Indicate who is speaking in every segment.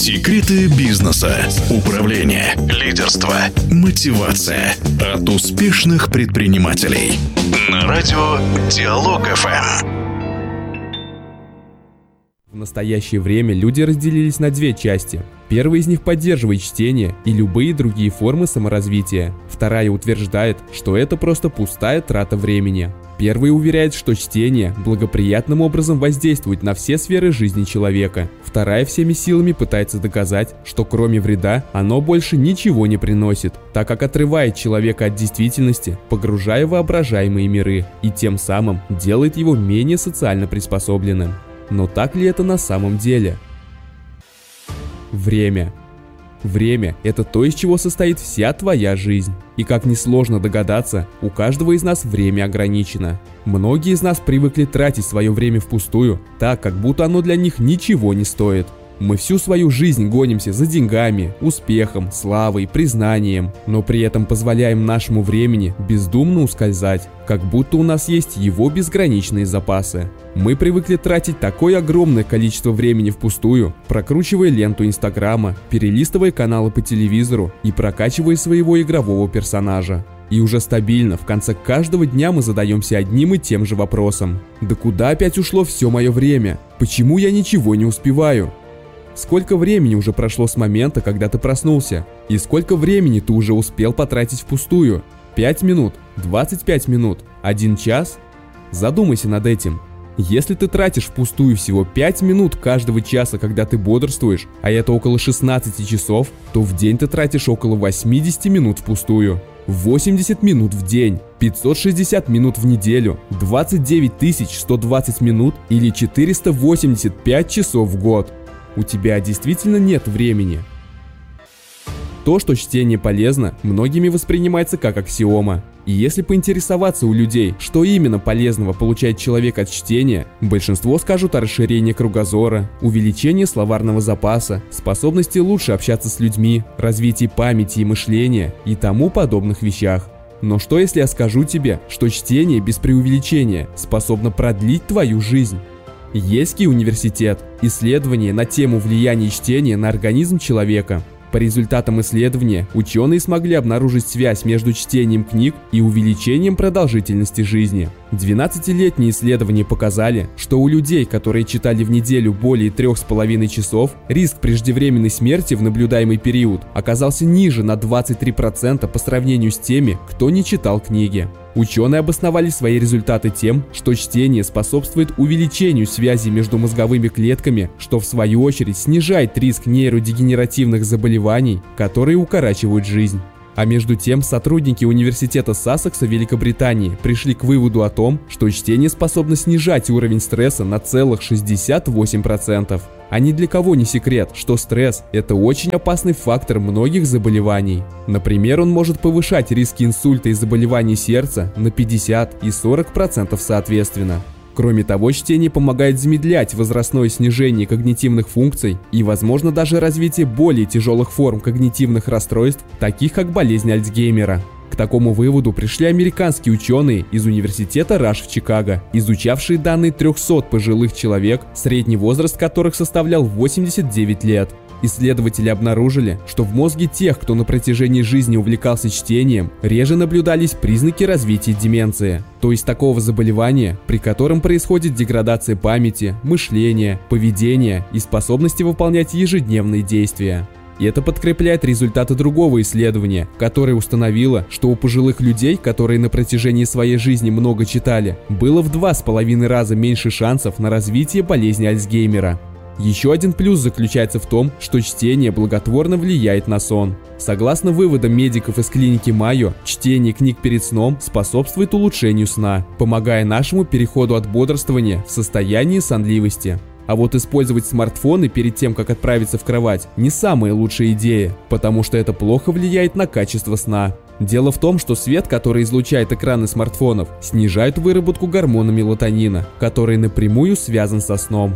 Speaker 1: Секреты бизнеса, управления, лидерства, мотивация от успешных предпринимателей. На радио Диалог ФМ.
Speaker 2: В настоящее время люди разделились на две части. Первая из них поддерживает чтение и любые другие формы саморазвития. Вторая утверждает, что это просто пустая трата времени. Первая уверяет, что чтение благоприятным образом воздействует на все сферы жизни человека. Вторая всеми силами пытается доказать, что кроме вреда оно больше ничего не приносит, так как отрывает человека от действительности, погружая в воображаемые миры, и тем самым делает его менее социально приспособленным. Но так ли это на самом деле? Время. Время – это то, из чего состоит вся твоя жизнь. И как несложно догадаться, у каждого из нас время ограничено. Многие из нас привыкли тратить свое время впустую, так как будто оно для них ничего не стоит. Мы всю свою жизнь гонимся за деньгами, успехом, славой, признанием, но при этом позволяем нашему времени бездумно ускользать, как будто у нас есть его безграничные запасы. Мы привыкли тратить такое огромное количество времени впустую, прокручивая ленту Инстаграма, перелистывая каналы по телевизору и прокачивая своего игрового персонажа. И уже стабильно в конце каждого дня мы задаемся одним и тем же вопросом: да куда опять ушло все мое время? Почему я ничего не успеваю? Сколько времени уже прошло с момента, когда ты проснулся? И сколько времени ты уже успел потратить впустую? 5 минут? 25 минут? 1 час? Задумайся над этим. Если ты тратишь впустую всего 5 минут каждого часа, когда ты бодрствуешь, а это около 16 часов, то в день ты тратишь около 80 минут впустую. 80 минут в день, 560 минут в неделю, 29 120 минут или 485 часов в год. У тебя действительно нет времени. То, что чтение полезно, многими воспринимается как аксиома. И если поинтересоваться у людей, что именно полезного получает человек от чтения, большинство скажут о расширении кругозора, увеличении словарного запаса, способности лучше общаться с людьми, развитии памяти и мышления и тому подобных вещах. Но что если я скажу тебе, что чтение без преувеличения способно продлить твою жизнь? Ельский университет. Исследование на тему влияния чтения на организм человека. По результатам исследования ученые смогли обнаружить связь между чтением книг и увеличением продолжительности жизни. 12-летние исследования показали, что у людей, которые читали в неделю более 3,5 часов, риск преждевременной смерти в наблюдаемый период оказался ниже на 23% по сравнению с теми, кто не читал книги. Ученые обосновали свои результаты тем, что чтение способствует увеличению связи между мозговыми клетками, что в свою очередь снижает риск нейродегенеративных заболеваний, которые укорачивают жизнь. А между тем, сотрудники университета Сассекса Великобритании пришли к выводу о том, что чтение способно снижать уровень стресса на целых 68%. А ни для кого не секрет, что стресс – это очень опасный фактор многих заболеваний. Например, он может повышать риски инсульта и заболеваний сердца на 50 и 40% соответственно. Кроме того, чтение помогает замедлять возрастное снижение когнитивных функций и, возможно, даже развитие более тяжелых форм когнитивных расстройств, таких как болезнь Альцгеймера. К такому выводу пришли американские ученые из университета Раш в Чикаго, изучавшие данные 300 пожилых человек, средний возраст которых составлял 89 лет. Исследователи обнаружили, что в мозге тех, кто на протяжении жизни увлекался чтением, реже наблюдались признаки развития деменции, то есть такого заболевания, при котором происходит деградация памяти, мышления, поведения и способности выполнять ежедневные действия. И это подкрепляет результаты другого исследования, которое установило, что у пожилых людей, которые на протяжении своей жизни много читали, было в 2,5 раза меньше шансов на развитие болезни Альцгеймера. Еще один плюс заключается в том, что чтение благотворно влияет на сон. Согласно выводам медиков из клиники Майо, чтение книг перед сном способствует улучшению сна, помогая нашему переходу от бодрствования в состояние сонливости. А вот использовать смартфоны перед тем, как отправиться в кровать, не самая лучшая идея, потому что это плохо влияет на качество сна. Дело в том, что свет, который излучает экраны смартфонов, снижает выработку гормона мелатонина, который напрямую связан со сном.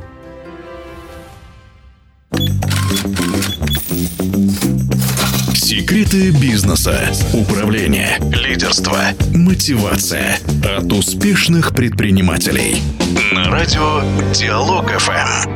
Speaker 1: Секреты бизнеса, управления, лидерства, мотивация от успешных предпринимателей. На радио Диалог ФМ.